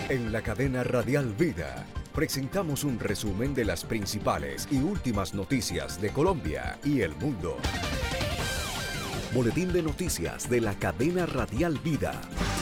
En la cadena Radial Vida presentamos un resumen de las principales y últimas noticias de Colombia y el mundo. Boletín de noticias de la cadena Radial Vida.